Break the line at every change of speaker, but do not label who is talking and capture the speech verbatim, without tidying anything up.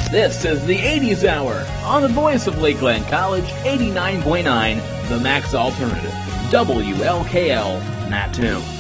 This is the eighties Hour on the voice of Lakeland College, eighty-nine point nine, the Max Alternative, W L K L, Mattoon.